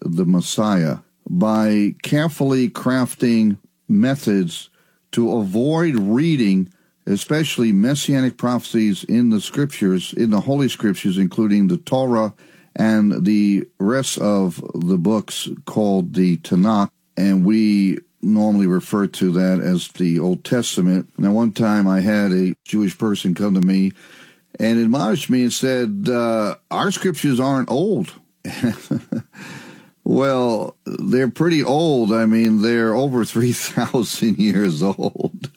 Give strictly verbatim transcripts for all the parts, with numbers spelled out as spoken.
the Messiah by carefully crafting methods to avoid reading, especially messianic prophecies in the scriptures, in the Holy Scriptures, including the Torah and the rest of the books called the Tanakh. And we normally refer to that as the Old Testament. Now, one time I had a Jewish person come to me and admonished me and said, uh, our scriptures aren't old. Well, they're pretty old. I mean, they're over three thousand years old.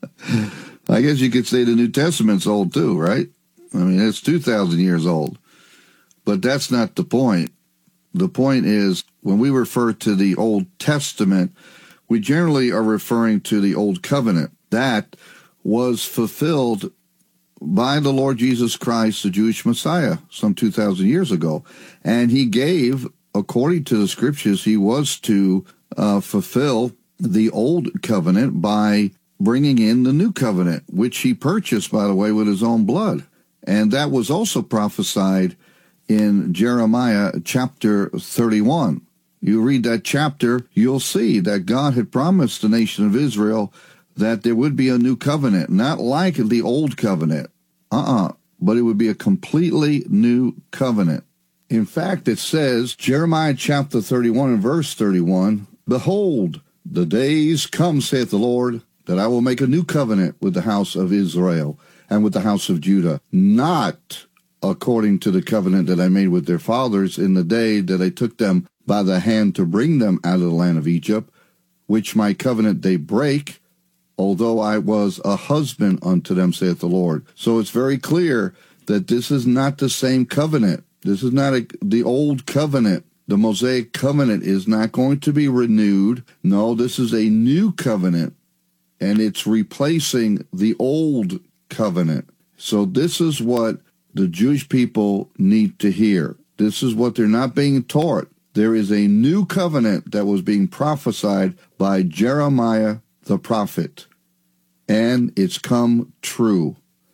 I guess you could say the New Testament's old too, right? I mean, it's two thousand years old. But that's not the point. The point is, when we refer to the Old Testament, we generally are referring to the Old Covenant. That was fulfilled by the Lord Jesus Christ, the Jewish Messiah, some two thousand years ago. And he gave, according to the scriptures, he was to uh, fulfill the Old Covenant by bringing in the New Covenant, which he purchased, by the way, with his own blood. And that was also prophesied in Jeremiah chapter thirty-one. You read that chapter, you'll see that God had promised the nation of Israel that there would be a new covenant, not like the old covenant, uh-uh, but it would be a completely new covenant. In fact, it says, Jeremiah chapter thirty-one and verse thirty-one, Behold, the days come, saith the Lord, that I will make a new covenant with the house of Israel and with the house of Judah, not according to the covenant that I made with their fathers in the day that I took them by the hand to bring them out of the land of Egypt, which my covenant they break, although I was a husband unto them, saith the Lord. So it's very clear that this is not the same covenant. This is not a, the old covenant. The Mosaic covenant is not going to be renewed. No, this is a new covenant, and it's replacing the old covenant. So this is what the Jewish people need to hear. This is what they're not being taught. There is a new covenant that was being prophesied by Jeremiah the prophet, and it's come true.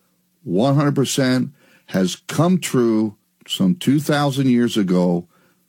one hundred percent has come true some two thousand years ago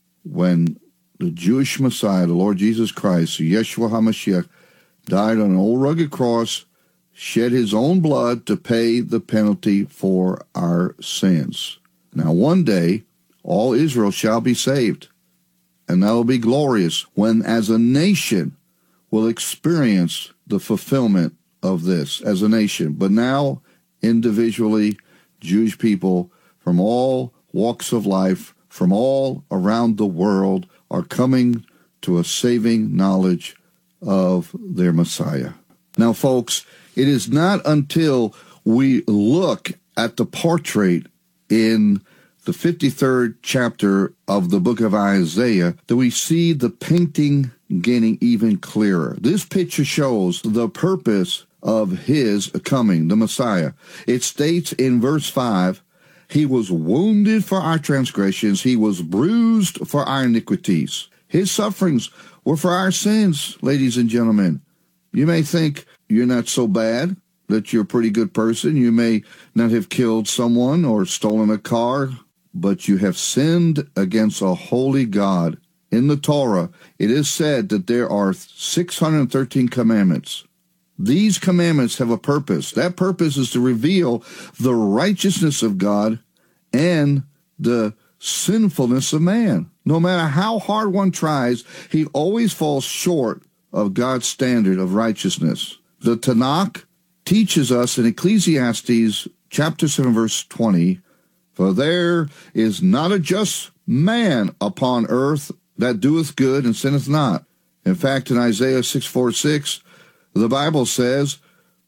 when the Jewish Messiah, the Lord Jesus Christ, Yeshua HaMashiach, died on an old rugged cross, shed his own blood to pay the penalty for our sins. Now, one day, all Israel shall be saved, and that will be glorious when, as a nation, we'll experience the fulfillment of this as a nation. But now, individually, Jewish people from all walks of life, from all around the world, are coming to a saving knowledge of their Messiah. Now, folks, it is not until we look at the portrait in the fifty-third chapter of the book of Isaiah that we see the painting getting even clearer. This picture shows the purpose of his coming, the Messiah. It states in verse five, He was wounded for our transgressions, he was bruised for our iniquities. His sufferings were for our sins, ladies and gentlemen. You may think you're not so bad, that you're a pretty good person. You may not have killed someone or stolen a car, but you have sinned against a holy God. In the Torah, it is said that there are six hundred thirteen commandments. These commandments have a purpose. That purpose is to reveal the righteousness of God and the sinfulness of man. No matter how hard one tries, he always falls short of God's standard of righteousness. The Tanakh teaches us in Ecclesiastes chapter seven, verse twenty, For there is not a just man upon earth that doeth good and sinneth not. In fact, in Isaiah six, four, six, the Bible says,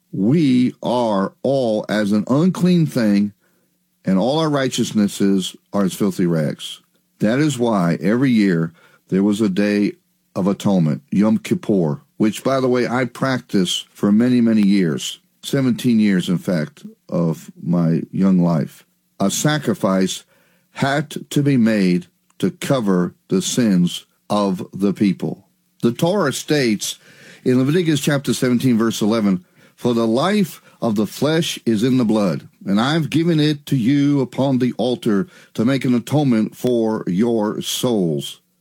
we are all as an unclean thing, and all our righteousnesses are as filthy rags. That is why every year there was a day of atonement, Yom Kippur, which, by the way, I practiced for many, many years, seventeen years, in fact, of my young life. A sacrifice had to be made to cover the sins of the people. The Torah states in Leviticus chapter seventeen, verse eleven, For the life of the flesh is in the blood, and I've given it to you upon the altar to make an atonement for your souls.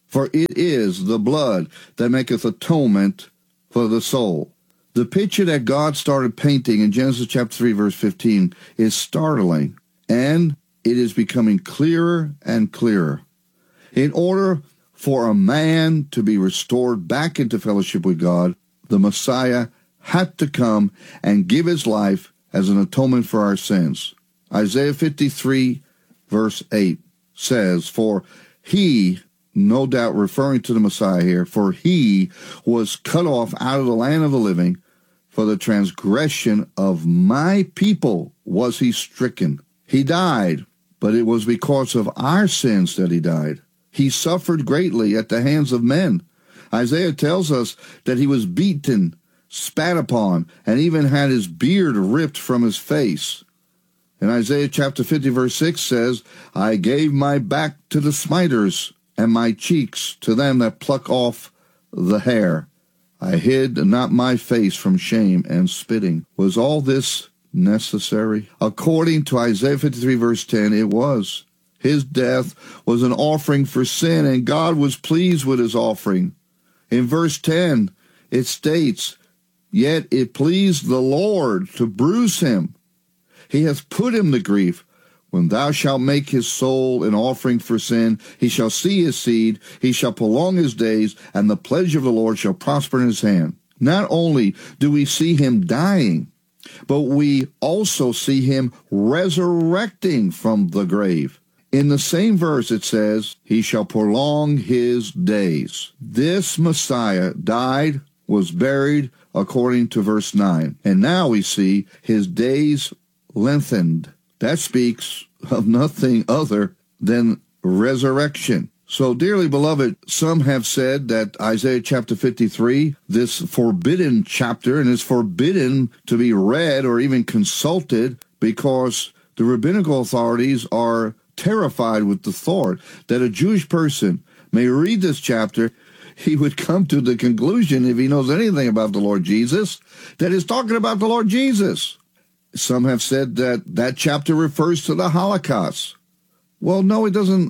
For it is the blood that maketh atonement for the soul. The picture that God started painting in Genesis chapter three, verse fifteen is startling, and it is becoming clearer and clearer. In order for a man to be restored back into fellowship with God, the Messiah had to come and give his life as an atonement for our sins. Isaiah fifty-three, verse eight says, For he, no doubt referring to the Messiah here, for he was cut off out of the land of the living, for the transgression of my people was he stricken. He died, but it was because of our sins that he died. He suffered greatly at the hands of men. Isaiah tells us that he was beaten, spat upon, and even had his beard ripped from his face. And Isaiah chapter fifty, verse six says, I gave my back to the smiters, and my cheeks to them that pluck off the hair. I hid not my face from shame and spitting. Was all this necessary? According to Isaiah fifty-three, verse ten, it was. His death was an offering for sin, and God was pleased with his offering. In verse ten, it states, Yet it pleased the Lord to bruise him. He hath put him to grief. When thou shalt make his soul an offering for sin, he shall see his seed, he shall prolong his days, and the pleasure of the Lord shall prosper in his hand. Not only do we see him dying, but we also see him resurrecting from the grave. In the same verse it says, he shall prolong his days. This Messiah died, was buried, according to verse nine. And now we see his days lengthened. That speaks of nothing other than resurrection. So, dearly beloved, some have said that Isaiah chapter fifty-three, this forbidden chapter, and is forbidden to be read or even consulted because the rabbinical authorities are terrified with the thought that a Jewish person may read this chapter. He would come to the conclusion, if he knows anything about the Lord Jesus, that it's talking about the Lord Jesus. Some have said that that chapter refers to the Holocaust. Well, no, it doesn't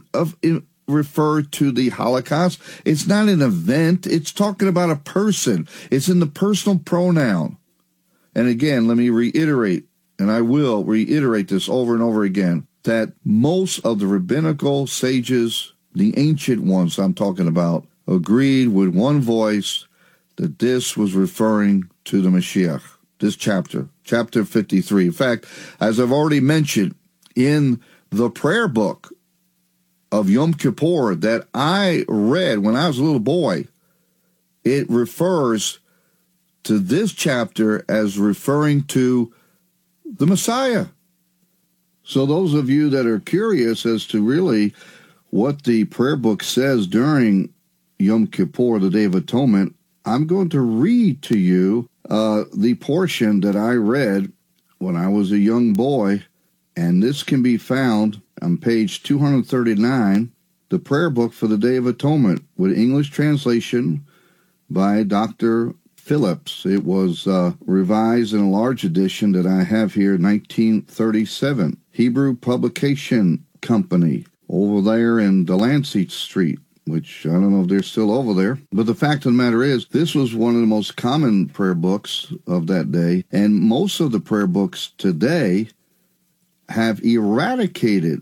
refer to the Holocaust. It's not an event. It's talking about a person. It's in the personal pronoun. And again, let me reiterate, and I will reiterate this over and over again, that most of the rabbinical sages, the ancient ones I'm talking about, agreed with one voice that this was referring to the Mashiach, this chapter, chapter fifty-three. In fact, as I've already mentioned, in the prayer book of Yom Kippur that I read when I was a little boy, it refers to this chapter as referring to the Messiah. So those of you that are curious as to really what the prayer book says during Yom Kippur, the Day of Atonement, I'm going to read to you uh, the portion that I read when I was a young boy, and this can be found on page two thirty-nine, the prayer book for the Day of Atonement, with English translation by Doctor Phillips. It was uh, revised in a large edition that I have here in nineteen thirty-seven. Hebrew Publication Company, over there in Delancey Street, which I don't know if they're still over there. But the fact of the matter is, this was one of the most common prayer books of that day, and most of the prayer books today have eradicated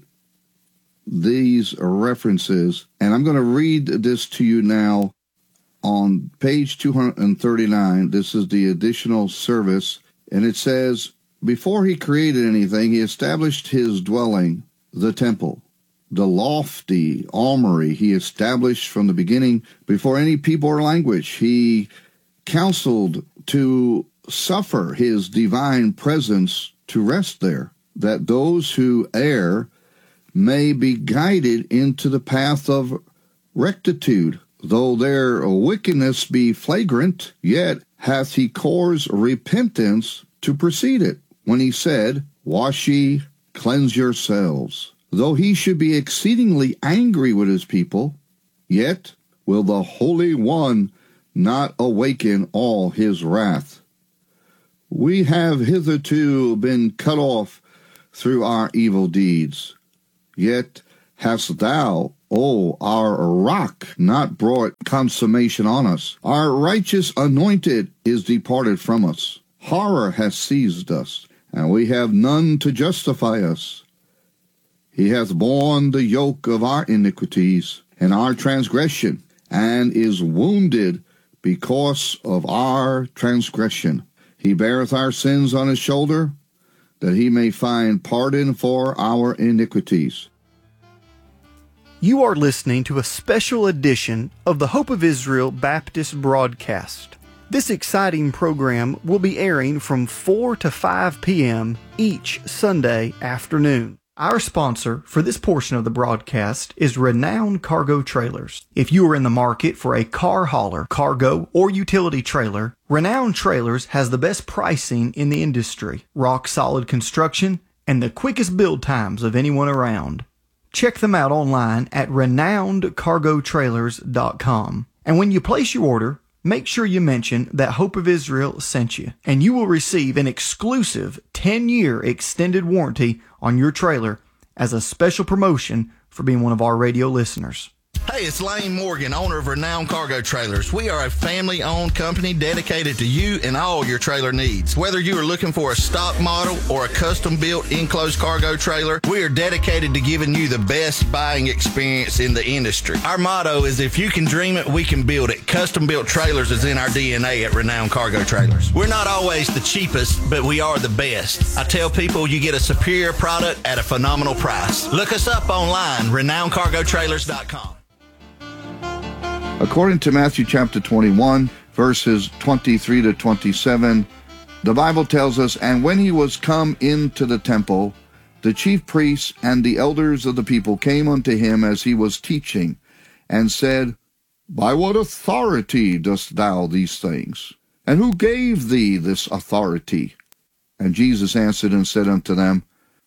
these references. And I'm going to read this to you now on page two thirty-nine. This is the additional service, and it says, Before he created anything, he established his dwelling, the temple. The lofty armory he established from the beginning, before any people or language. He counseled to suffer his divine presence to rest there, that those who err may be guided into the path of rectitude. Though their wickedness be flagrant, yet hath he caused repentance to precede it, when he said, Wash ye, cleanse yourselves. Though he should be exceedingly angry with his people, yet will the Holy One not awaken all his wrath. We have hitherto been cut off through our evil deeds, yet hast thou Oh, our rock not brought consummation on us. Our righteous anointed is departed from us. Horror has seized us, and we have none to justify us. He hath borne the yoke of our iniquities and our transgression, and is wounded because of our transgression. He beareth our sins on his shoulder, that he may find pardon for our iniquities. You are listening to a special edition of the Hope of Israel Baptist broadcast. This exciting program will be airing from four to five p.m. each Sunday afternoon. Our sponsor for this portion of the broadcast is Renown Cargo Trailers. If you are in the market for a car hauler, cargo, or utility trailer, Renown Trailers has the best pricing in the industry, rock-solid construction, and the quickest build times of anyone around. Check them out online at renowned cargo trailers dot com. And when you place your order, make sure you mention that Hope of Israel sent you, and you will receive an exclusive ten-year extended warranty on your trailer as a special promotion for being one of our radio listeners. Hey, it's Lane Morgan, owner of Renown Cargo Trailers. We are a family-owned company dedicated to you and all your trailer needs. Whether you are looking for a stock model or a custom-built enclosed cargo trailer, we are dedicated to giving you the best buying experience in the industry. Our motto is, if you can dream it, we can build it. Custom-built trailers is in our D N A at Renown Cargo Trailers. We're not always the cheapest, but we are the best. I tell people you get a superior product at a phenomenal price. Look us up online, renown cargo trailers dot com. According to Matthew chapter twenty-one, verses twenty-three to twenty-seven, the Bible tells us, "And when he was come into the temple, the chief priests and the elders of the people came unto him as he was teaching, and said, By what authority dost thou these things? And who gave thee this authority? And Jesus answered and said unto them,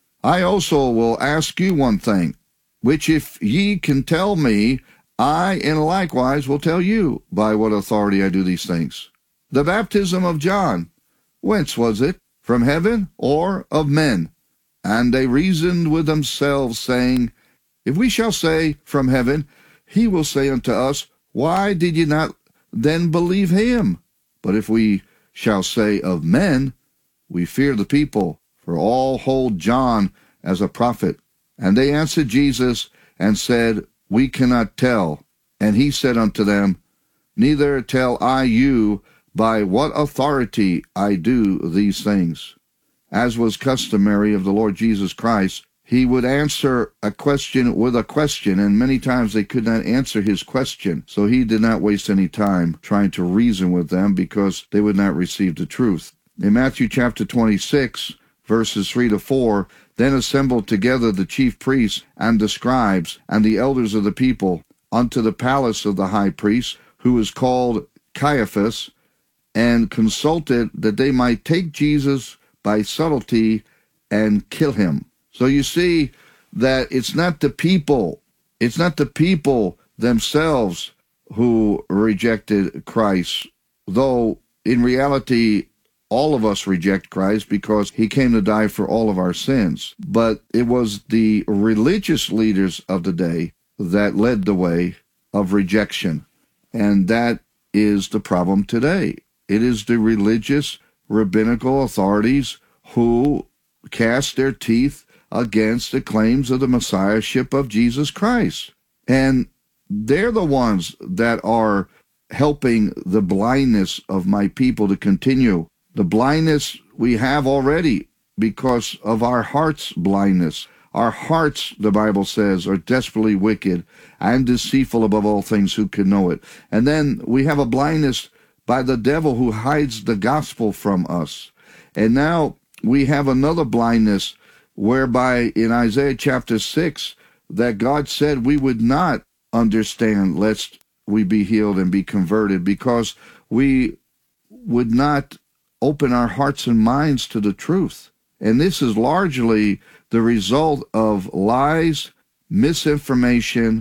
I also will ask you one thing, which if ye can tell me, I in likewise will tell you by what authority I do these things. The baptism of John, whence was it? From heaven or of men? And they reasoned with themselves, saying, If we shall say, From heaven, he will say unto us, Why did ye not then believe him? But if we shall say, Of men, we fear the people, for all hold John as a prophet. And they answered Jesus and said, We cannot tell. And he said unto them, Neither tell I you by what authority I do these things. As was customary of the Lord Jesus Christ, he would answer a question with a question, and many times they could not answer his question. So he did not waste any time trying to reason with them, because they would not receive the truth. In Matthew chapter twenty-six, verses three to four, then assembled together the chief priests and the scribes and the elders of the people unto the palace of the high priest, who was called Caiaphas, and consulted that they might take Jesus by subtlety and kill him. So you see that it's not the people, it's not the people themselves who rejected Christ, though in reality all of us reject Christ because he came to die for all of our sins. But it was the religious leaders of the day that led the way of rejection. And that is the problem today. It is the religious, rabbinical authorities who cast their teeth against the claims of the Messiahship of Jesus Christ. And they're the ones that are helping the blindness of my people to continue. The blindness we have already because of our heart's blindness. Our hearts, the Bible says, are desperately wicked and deceitful above all things, who can know it. And then we have a blindness by the devil who hides the gospel from us. And now we have another blindness whereby in Isaiah chapter six that God said we would not understand lest we be healed and be converted, because we would not open our hearts and minds to the truth. And this is largely the result of lies, misinformation,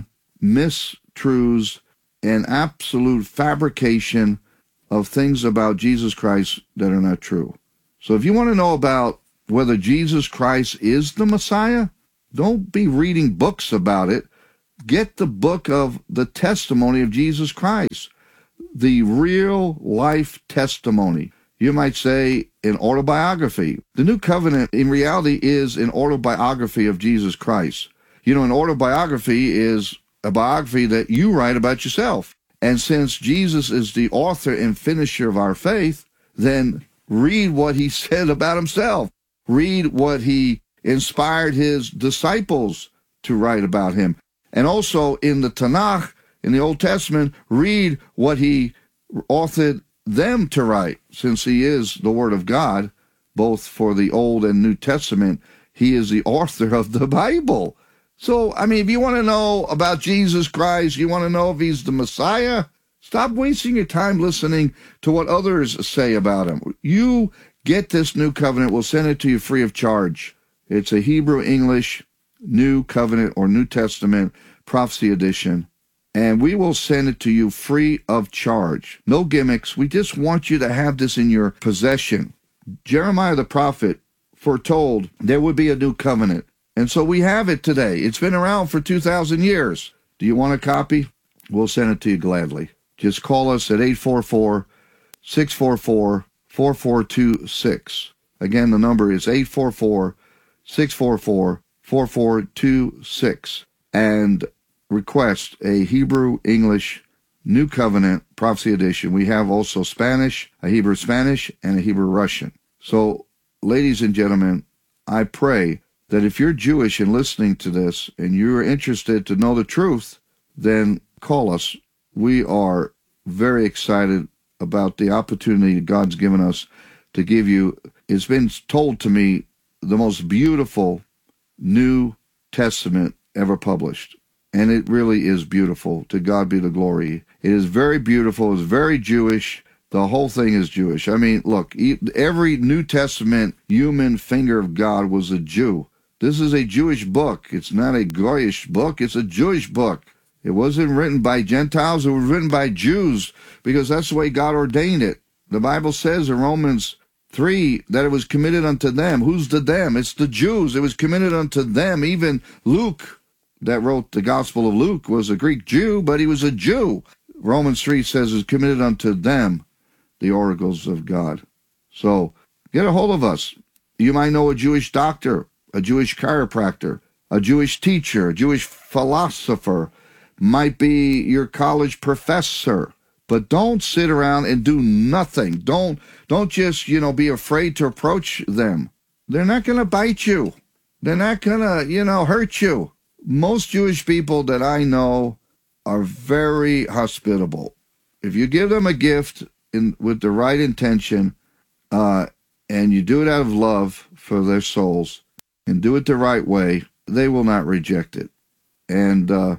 mistruths, and absolute fabrication of things about Jesus Christ that are not true. So if you want to know about whether Jesus Christ is the Messiah, don't be reading books about it. get the book of the testimony of Jesus Christ, the real life testimony. You might say an autobiography. The New Covenant in reality is an autobiography of Jesus Christ. You know, an autobiography is a biography that you write about yourself. And since Jesus is the author and finisher of our faith, then read what he said about himself. Read what he inspired his disciples to write about him. And also in the Tanakh, in the Old Testament, read what he authored them to write. Since he is the Word of God, both for the Old and New Testament, he is the author of the Bible. So, I mean, if you want to know about Jesus Christ, you want to know if he's the Messiah, stop wasting your time listening to what others say about him. You get this New Covenant. We'll send it to you free of charge. It's a Hebrew English New Covenant or New Testament Prophecy Edition. And we will send it to you free of charge. No gimmicks. We just want you to have this in your possession. Jeremiah the prophet foretold there would be a new covenant. And so we have it today. It's been around for two thousand years. Do you want a copy? We'll send it to you gladly. Just call us at eight four four, six four four, four four two six. Again, the number is eight four four, six four four, four four two six. And request a Hebrew English New Covenant Prophecy Edition. We have also Spanish, a Hebrew Spanish, and a Hebrew Russian. So, ladies and gentlemen, I pray that if you're Jewish and listening to this and you're interested to know the truth, then call us. We are very excited about the opportunity God's given us to give you. It's been told to me the most beautiful New Testament ever published. And it really is beautiful. To God be the glory. It is very beautiful. It's very Jewish. The whole thing is Jewish. I mean, look, every New Testament human finger of God was a Jew. This is a Jewish book. It's not a Goyish book. It's a Jewish book. It wasn't written by Gentiles. It was written by Jews because that's the way God ordained it. The Bible says in Romans three that it was committed unto them. Who's the them? It's the Jews. It was committed unto them. Even Luke, that wrote the Gospel of Luke, was a Greek Jew, but he was a Jew. Romans three says it's committed unto them, the oracles of God. So get a hold of us. You might know a Jewish doctor, a Jewish chiropractor, a Jewish teacher, a Jewish philosopher, might be your college professor. But don't sit around and do nothing. Don't don't just, you know, be afraid to approach them. They're not going to bite you. They're not going to, you know, hurt you. Most Jewish people that I know are very hospitable. If you give them a gift in with the right intention, uh, and you do it out of love for their souls, and do it the right way, they will not reject it. And uh,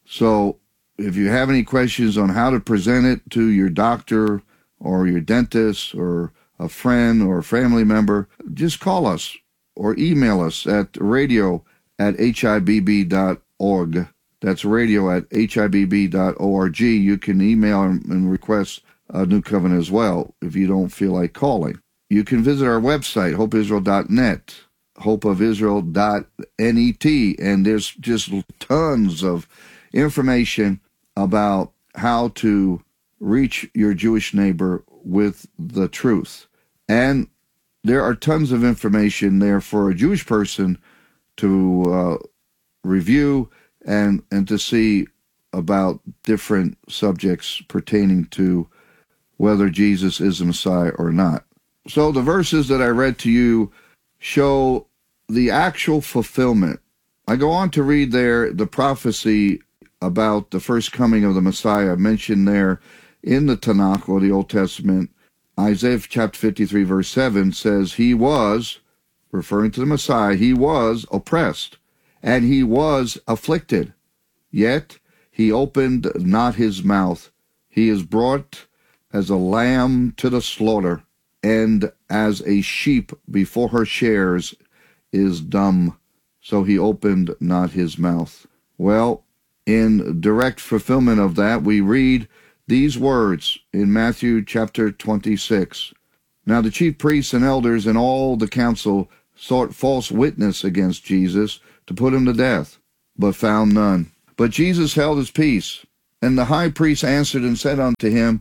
so if you have any questions on how to present it to your doctor or your dentist or a friend or a family member, just call us or email us at radio at H I B B dot org. That's radio at H I B B dot org. You can email and request a New Covenant as well if you don't feel like calling. You can visit our website, hope israel dot net, hope of israel dot net, and there's just tons of information about how to reach your Jewish neighbor with the truth. And there are tons of information there for a Jewish person to uh, review and, and to see about different subjects pertaining to whether Jesus is the Messiah or not. So the verses that I read to you show the actual fulfillment. I go on to read there the prophecy about the first coming of the Messiah mentioned there in the Tanakh or the Old Testament. Isaiah chapter fifty-three verse seven says, he was, referring to the Messiah, he was oppressed and he was afflicted, yet he opened not his mouth. He is brought as a lamb to the slaughter, and as a sheep before her shears is dumb, so he opened not his mouth. Well, in direct fulfillment of that, we read these words in Matthew chapter twenty-six. Now the chief priests and elders and all the council sought false witness against Jesus to put him to death, but found none. But Jesus held his peace. And the high priest answered and said unto him,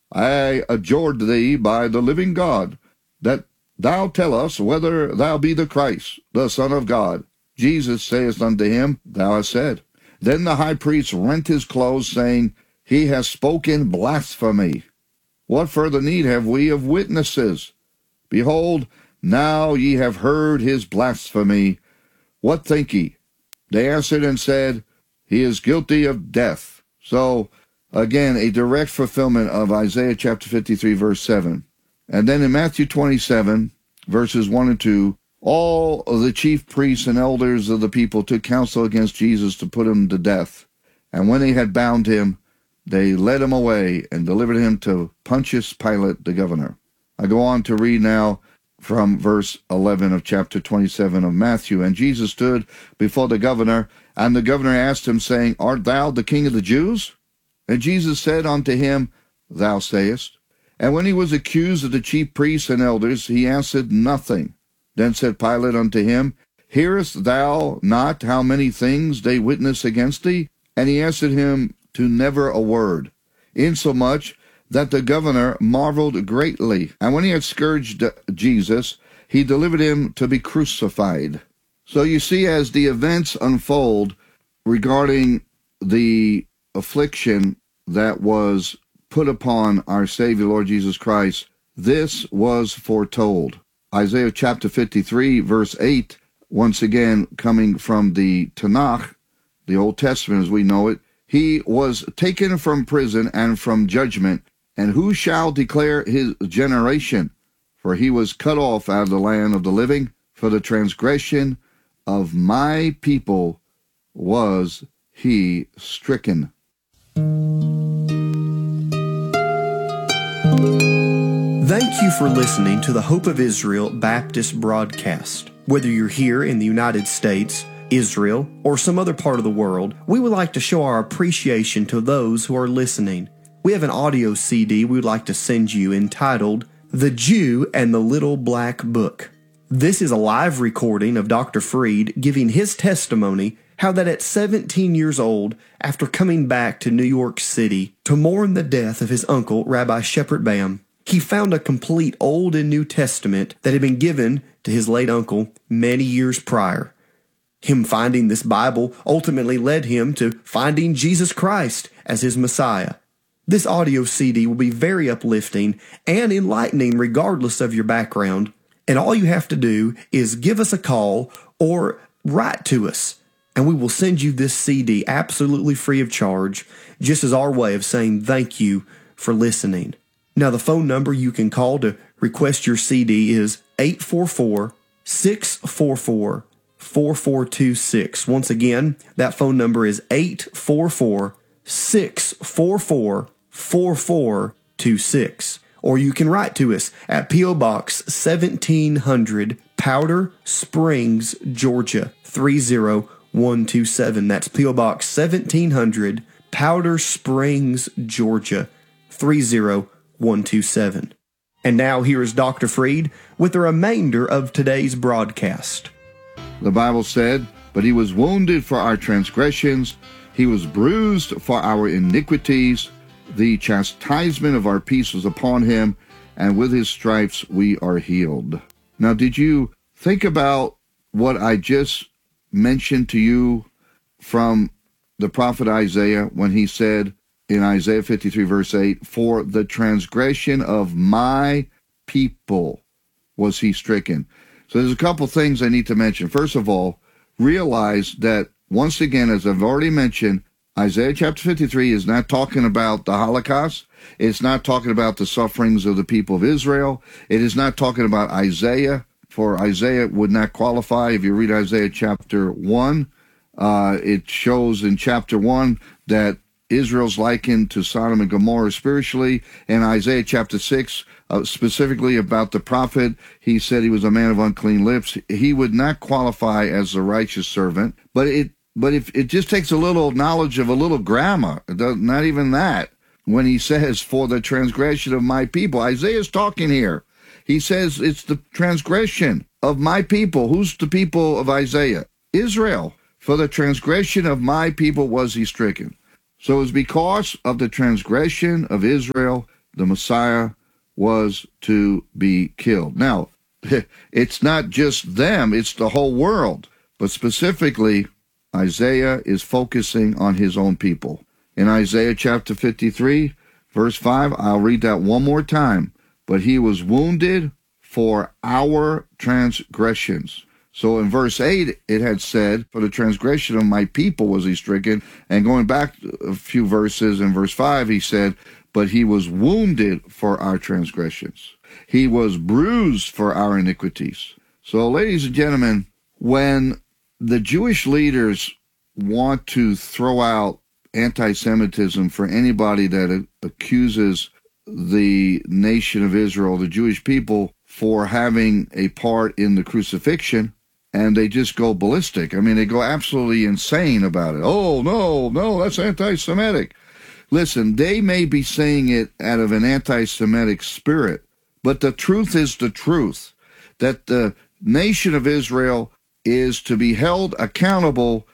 I adjure thee by the living God, that thou tell us whether thou be the Christ, the Son of God. Jesus saith unto him, Thou hast said. Then the high priest rent his clothes, saying, He has spoken blasphemy. What further need have we of witnesses? Behold, now ye have heard his blasphemy. What think ye? They answered and said, He is guilty of death. So, again, a direct fulfillment of Isaiah chapter fifty-three, verse seven. And then in Matthew twenty-seven, verses one and two, all of the chief priests and elders of the people took counsel against Jesus to put him to death. And when they had bound him, they led him away and delivered him to Pontius Pilate, the governor. I go on to read now from verse eleven of chapter twenty-seven of Matthew. And Jesus stood before the governor, and the governor asked him, saying, Art thou the king of the Jews? And Jesus said unto him, Thou sayest. And when he was accused of the chief priests and elders, he answered nothing. Then said Pilate unto him, Hearest thou not how many things they witness against thee? And he answered him to never a word, insomuch that the governor marveled greatly. And when he had scourged Jesus, he delivered him to be crucified. So you see, as the events unfold regarding the affliction that was put upon our Savior, Lord Jesus Christ, this was foretold. Isaiah chapter fifty-three, verse eight, once again coming from the Tanakh, the Old Testament as we know it, He was taken from prison and from judgment, and who shall declare his generation? For he was cut off out of the land of the living. For the transgression of my people was he stricken. Thank you for listening to the Hope of Israel Baptist broadcast. Whether you're here in the United States, Israel, or some other part of the world, we would like to show our appreciation to those who are listening. We have an audio C D we would like to send you entitled, The Jew and the Little Black Book. This is a live recording of Doctor Freed giving his testimony how that at seventeen years old, after coming back to New York City to mourn the death of his uncle, Rabbi Shepard Bam, he found a complete Old and New Testament that had been given to his late uncle many years prior. Him finding this Bible ultimately led him to finding Jesus Christ as his Messiah. This audio C D will be very uplifting and enlightening regardless of your background, and all you have to do is give us a call or write to us, and we will send you this C D absolutely free of charge, just as our way of saying thank you for listening. Now, the phone number you can call to request your C D is eight four four, six four four, four four two six. Once again, that phone number is eight four four, six four four, four four two six. Or you can write to us at P O Box seventeen hundred, Powder Springs, Georgia, three zero one two seven. That's P O Box seventeen hundred, Powder Springs, Georgia, three zero one two seven. And now here is Doctor Freed with the remainder of today's broadcast. The Bible said, But he was wounded for our transgressions, he was bruised for our iniquities, the chastisement of our peace was upon him, and with his stripes we are healed. Now, did you think about what I just mentioned to you from the prophet Isaiah when he said in Isaiah fifty-three, verse eight, For the transgression of my people was he stricken. So there's a couple things I need to mention. First of all, realize that, once again, as I've already mentioned, Isaiah chapter fifty-three is not talking about the Holocaust. It's not talking about the sufferings of the people of Israel. It is not talking about Isaiah, for Isaiah would not qualify. If you read Isaiah chapter one, uh, it shows in chapter one that Israel's likened to Sodom and Gomorrah spiritually. In Isaiah chapter six, uh, specifically about the prophet, he said he was a man of unclean lips. He would not qualify as a righteous servant, but it But if it just takes a little knowledge of a little grammar, it does, not even that, when he says, for the transgression of my people. Isaiah's talking here. He says it's the transgression of my people. Who's the people of Isaiah? Israel. For the transgression of my people was he stricken. So it was because of the transgression of Israel, the Messiah was to be killed. Now, it's not just them, it's the whole world. But specifically, Isaiah is focusing on his own people. In Isaiah chapter fifty-three, verse five, I'll read that one more time. But he was wounded for our transgressions. So in verse eight, it had said, for the transgression of my people was he stricken. And going back a few verses, in verse five, he said, but he was wounded for our transgressions. He was bruised for our iniquities. So, ladies and gentlemen, when the Jewish leaders want to throw out anti-Semitism for anybody that accuses the nation of Israel, the Jewish people, for having a part in the crucifixion, and they just go ballistic. I mean, they go absolutely insane about it. Oh, no, no, that's anti-Semitic. Listen, they may be saying it out of an anti-Semitic spirit, but the truth is the truth, that the nation of Israel is to be held accountable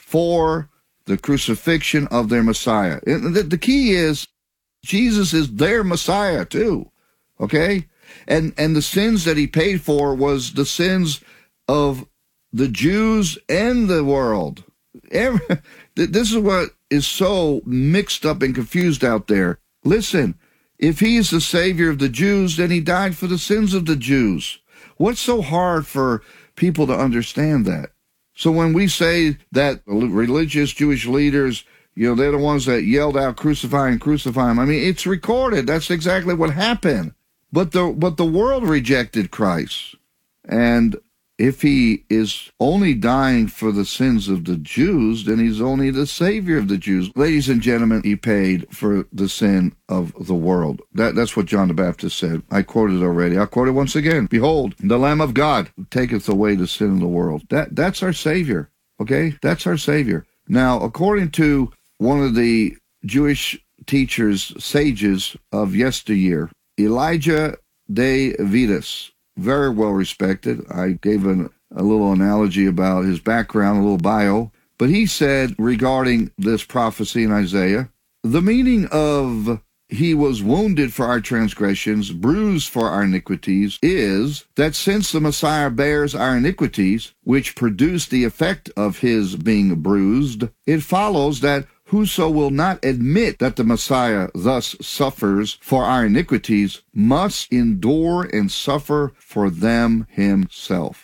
for the crucifixion of their Messiah. And the, the key is, Jesus is their Messiah too, okay? And and the sins that he paid for was the sins of the Jews and the world. Every, this is what is so mixed up and confused out there. Listen, if he is the Savior of the Jews, then he died for the sins of the Jews. What's so hard for people to understand that? So when we say that religious Jewish leaders, you know, they're the ones that yelled out, crucify him, crucify him. I mean, it's recorded. That's exactly what happened. But the but the world rejected Christ. And if he is only dying for the sins of the Jews, then he's only the Savior of the Jews. Ladies and gentlemen, he paid for the sin of the world. That, that's what John the Baptist said. I quoted already. I'll quote it once again. Behold, the Lamb of God who taketh away the sin of the world. That That's our Savior, okay? That's our Savior. Now, according to one of the Jewish teachers, sages of yesteryear, Elijah de Vidas, very well respected. I gave an, a little analogy about his background, a little bio. But he said regarding this prophecy in Isaiah, the meaning of he was wounded for our transgressions, bruised for our iniquities, is that since the Messiah bears our iniquities, which produce the effect of his being bruised, it follows that whoso will not admit that the Messiah thus suffers for our iniquities must endure and suffer for them himself.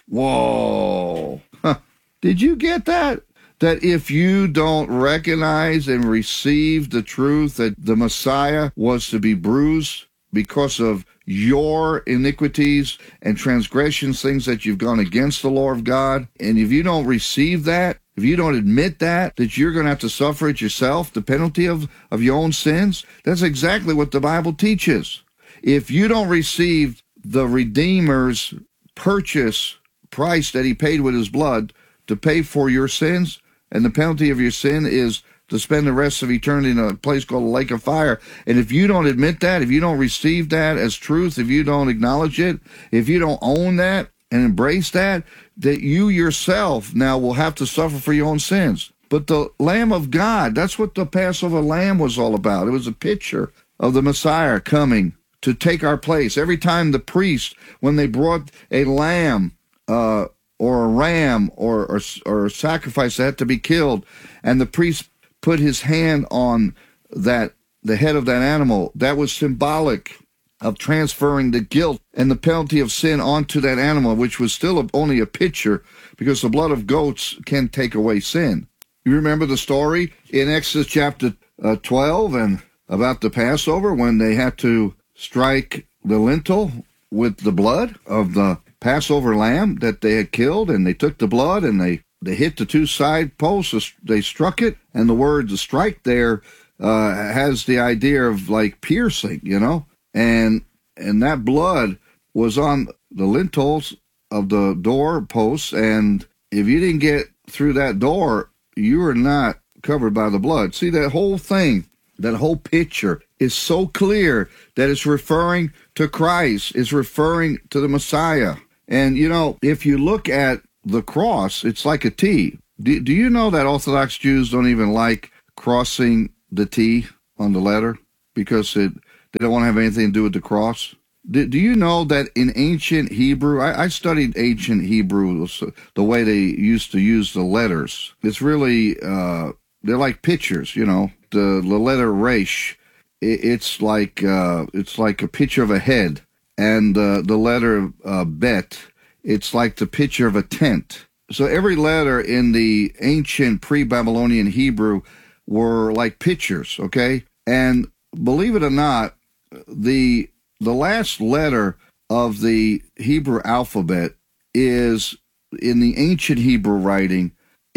Whoa. Did you get that? That if you don't recognize and receive the truth that the Messiah was to be bruised because of your iniquities and transgressions, things that you've gone against the law of God, and if you don't receive that, if you don't admit that, that you're going to have to suffer it yourself, the penalty of, of your own sins, that's exactly what the Bible teaches. If you don't receive the Redeemer's purchase price that he paid with his blood to pay for your sins, and the penalty of your sin is to spend the rest of eternity in a place called the lake of fire, and if you don't admit that, if you don't receive that as truth, if you don't acknowledge it, if you don't own that and embrace that, that you yourself now will have to suffer for your own sins. But the Lamb of God, that's what the Passover lamb was all about. It was a picture of the Messiah coming to take our place. Every time the priest, when they brought a lamb uh, or a ram or, or, or a sacrifice that had to be killed, and the priest put his hand on that the head of that animal, that was symbolic of transferring the guilt and the penalty of sin onto that animal, which was still a, only a picture, because the blood of goats can take away sin. You remember the story in Exodus chapter uh, twelve and about the Passover when they had to strike the lintel with the blood of the Passover lamb that they had killed, and they took the blood and they, they hit the two side posts, they struck it, and the word to strike there uh, has the idea of like piercing, you know? And and that blood was on the lintels of the door posts, and if you didn't get through that door, you were not covered by the blood. See, that whole thing, that whole picture is so clear that it's referring to Christ, it's referring to the Messiah. And, you know, if you look at the cross, it's like a T. Do, do you know that Orthodox Jews don't even like crossing the T on the letter because it they don't want to have anything to do with the cross? Do, do you know that in ancient Hebrew, I, I studied ancient Hebrew, the way they used to use the letters. It's really, uh, they're like pictures, you know. The, the letter Resh, it, it's like uh, it's like a picture of a head, and uh, the letter uh, Bet, it's like the picture of a tent. So every letter in the ancient pre-Babylonian Hebrew were like pictures, okay? And believe it or not, the the last letter of the Hebrew alphabet is, in the ancient Hebrew writing,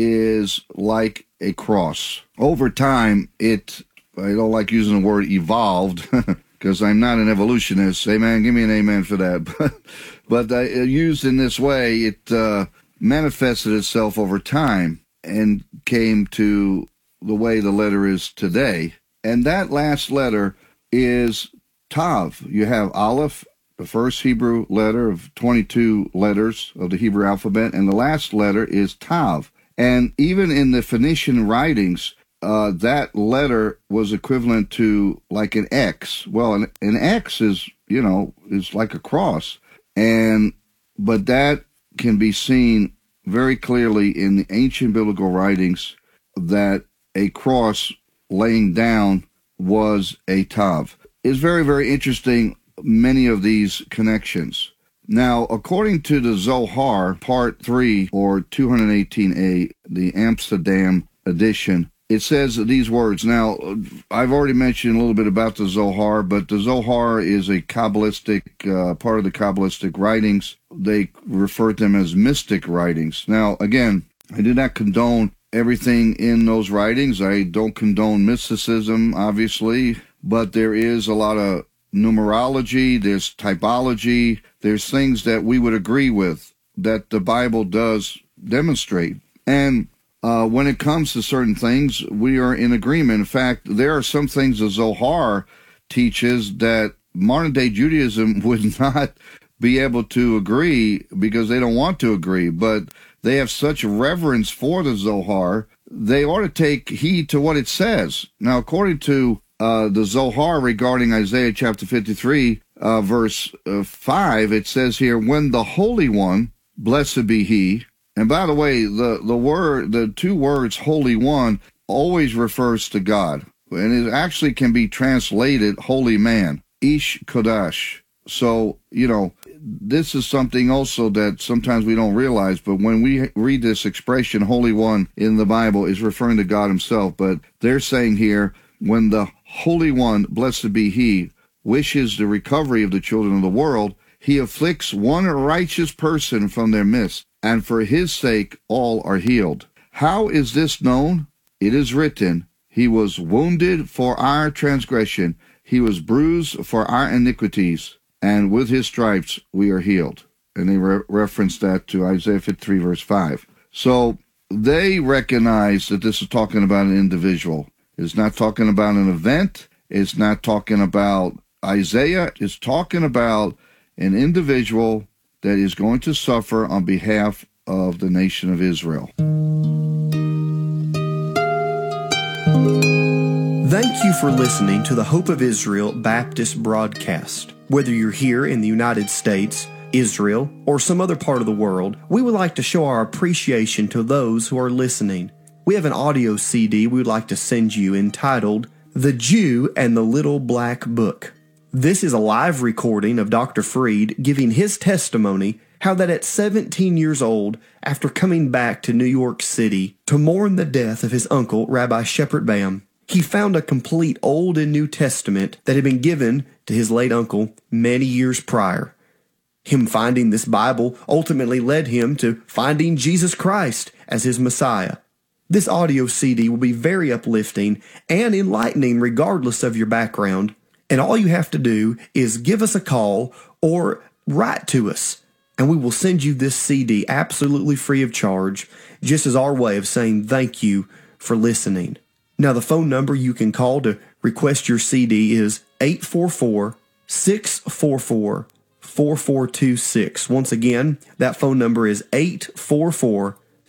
is like a cross. Over time, it, I don't like using the word evolved, because I'm not an evolutionist. Amen. Give me an amen for that. But, but uh, used in this way, it uh, manifested itself over time and came to the way the letter is today. And that last letter is Tav. You have Aleph, the first Hebrew letter of twenty-two letters of the Hebrew alphabet, and the last letter is Tav. And even in the Phoenician writings, uh, that letter was equivalent to like an X. Well, an, an X is, you know, is like a cross. And, but that can be seen very clearly in the ancient biblical writings that a cross laying down was a Tav. It's very, very interesting, many of these connections. Now, according to the Zohar, Part three, or two eighteen a, the Amsterdam edition, it says these words. Now, I've already mentioned a little bit about the Zohar, but the Zohar is a Kabbalistic, uh, part of the Kabbalistic writings. They refer to them as mystic writings. Now, again, I do not condone everything in those writings. I don't condone mysticism, obviously, but there is a lot of numerology, there's typology, there's things that we would agree with that the Bible does demonstrate. And uh, when it comes to certain things, we are in agreement. In fact, there are some things the Zohar teaches that modern-day Judaism would not be able to agree because they don't want to agree, but they have such reverence for the Zohar, they ought to take heed to what it says. Now, according to Uh, the Zohar regarding Isaiah chapter fifty-three, uh, verse uh, five, it says here, when the Holy One, blessed be he, and by the way, the, the word, the two words Holy One always refers to God, and it actually can be translated Holy Man, Ish Kodash. So, you know, this is something also that sometimes we don't realize, but when we read this expression, Holy One, in the Bible, is referring to God himself, but they're saying here, when the Holy One, blessed be he, wishes the recovery of the children of the world, he afflicts one righteous person from their midst, and for his sake all are healed. How is this known? It is written, he was wounded for our transgression, he was bruised for our iniquities, and with his stripes we are healed. And they re- reference that to Isaiah fifty-three, verse five. So they recognize that this is talking about an individual. It's not talking about an event. It's not talking about Isaiah. It's talking about an individual that is going to suffer on behalf of the nation of Israel. Thank you for listening to the Hope of Israel Baptist broadcast. Whether you're here in the United States, Israel, or some other part of the world, we would like to show our appreciation to those who are listening. We have an audio C D we would like to send you entitled, The Jew and the Little Black Book. This is a live recording of Doctor Freed giving his testimony how that at seventeen years old, after coming back to New York City to mourn the death of his uncle, Rabbi Shepard Bam, he found a complete Old and New Testament that had been given to his late uncle many years prior. Him finding this Bible ultimately led him to finding Jesus Christ as his Messiah. This audio C D will be very uplifting and enlightening regardless of your background, and all you have to do is give us a call or write to us, and we will send you this C D absolutely free of charge, just as our way of saying thank you for listening. Now, the phone number you can call to request your C D is eight four four, six four four, four four two six. Once again, that phone number is eight four four,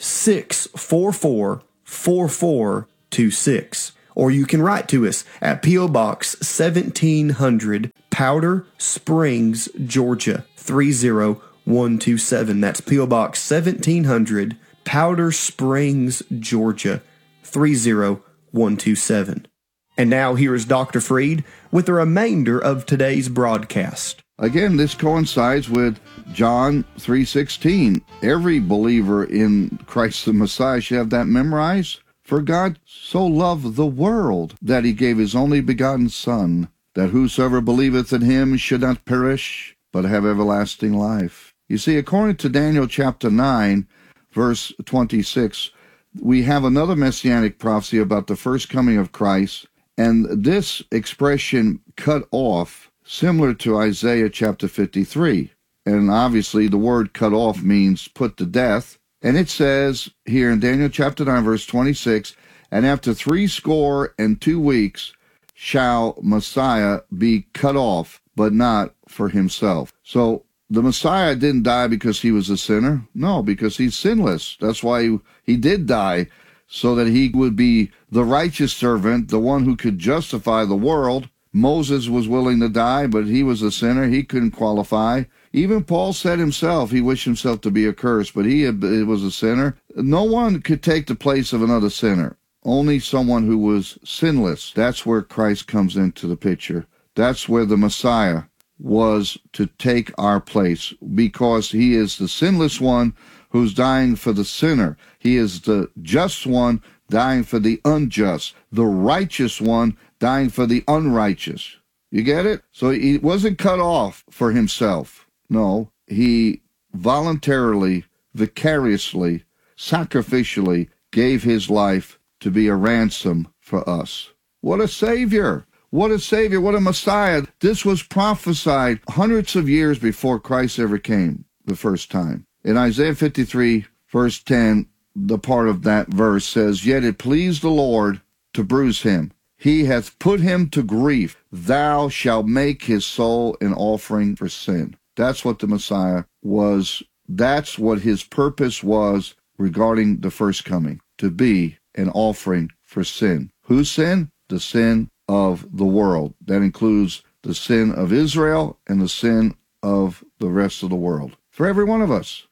six four four, four four two six. Or you can write to us at P O. Box seventeen hundred, Powder Springs, Georgia, three zero one two seven. That's P O. Box seventeen hundred, Powder Springs, Georgia, three zero one two seven. And now here is Doctor Freed with the remainder of today's broadcast. Again, this coincides with John three sixteen. Every believer in Christ the Messiah should have that memorized. For God so loved the world that he gave his only begotten Son, that whosoever believeth in him should not perish, but have everlasting life. You see, according to Daniel chapter nine, verse twenty-six, we have another messianic prophecy about the first coming of Christ, and this expression, cut off, similar to Isaiah chapter fifty-three. And obviously the word cut off means put to death. And it says here in Daniel chapter nine, verse twenty-six, and after three score and two weeks shall Messiah be cut off, but not for himself. So the Messiah didn't die because he was a sinner. No, because he's sinless. That's why he, he did die, so that he would be the righteous servant, the one who could justify the world. Moses was willing to die, but he was a sinner. He couldn't qualify. Even Paul said himself, he wished himself to be accursed, but he was a sinner. No one could take the place of another sinner. Only someone who was sinless. That's where Christ comes into the picture. That's where the Messiah was to take our place, because he is the sinless one who's dying for the sinner. He is the just one dying for the unjust, the righteous one dying for the unrighteous. You get it? So he wasn't cut off for himself. No, he voluntarily, vicariously, sacrificially gave his life to be a ransom for us. What a Savior! What a Savior! What a Messiah! This was prophesied hundreds of years before Christ ever came the first time. In Isaiah fifty-three, verse ten, the part of that verse says, Yet it pleased the Lord to bruise him. He hath put him to grief. Thou shalt make his soul an offering for sin. That's what the Messiah was. That's what his purpose was regarding the first coming, to be an offering for sin. Whose sin? The sin of the world. That includes the sin of Israel and the sin of the rest of the world. For every one of us.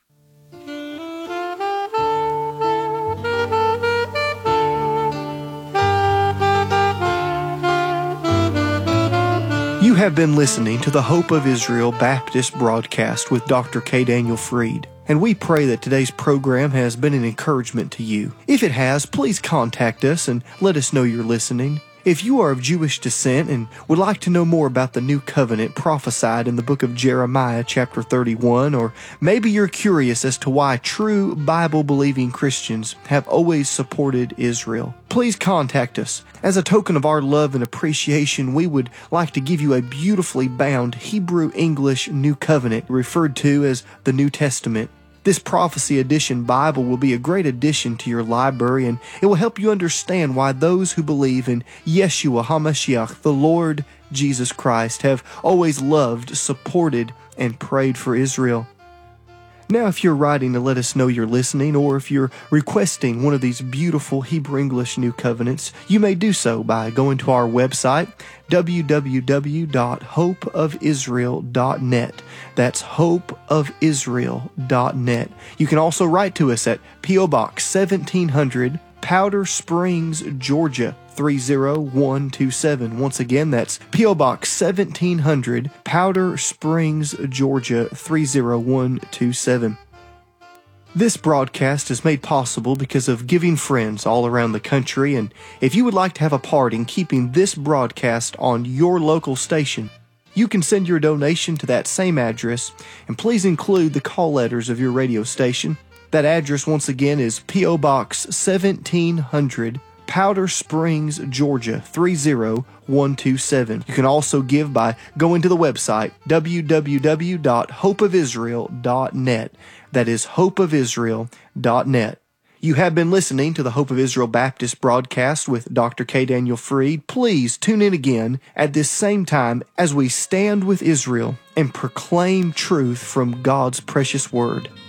You have been listening to the Hope of Israel Baptist broadcast with Doctor K. Daniel Freed, and we pray that today's program has been an encouragement to you. If it has, please contact us and let us know you're listening. If you are of Jewish descent and would like to know more about the new covenant prophesied in the book of Jeremiah chapter thirty-one, or maybe you're curious as to why true Bible-believing Christians have always supported Israel, please contact us. As a token of our love and appreciation, we would like to give you a beautifully bound Hebrew-English New Covenant referred to as the New Testament. This Prophecy Edition Bible will be a great addition to your library, and it will help you understand why those who believe in Yeshua HaMashiach, the Lord Jesus Christ, have always loved, supported, and prayed for Israel. Now, if you're writing to let us know you're listening, or if you're requesting one of these beautiful Hebrew-English New Covenants, you may do so by going to our website, w w w dot hope of israel dot net. That's hope of israel dot net. You can also write to us at P O. Box seventeen hundred, Powder Springs, Georgia, three zero one two seven. Once again, that's P O. Box seventeen hundred, Powder Springs, Georgia, three zero one two seven. This broadcast is made possible because of giving friends all around the country, and if you would like to have a part in keeping this broadcast on your local station, you can send your donation to that same address, and please include the call letters of your radio station. That address, once again, is P O. Box seventeen hundred, Powder Springs, Georgia, three zero one two seven. You can also give by going to the website, w w w dot hope of israel dot net. That is hope of israel dot net. You have been listening to the Hope of Israel Baptist broadcast with Doctor K. Daniel Freed. Please tune in again at this same time as we stand with Israel and proclaim truth from God's precious word.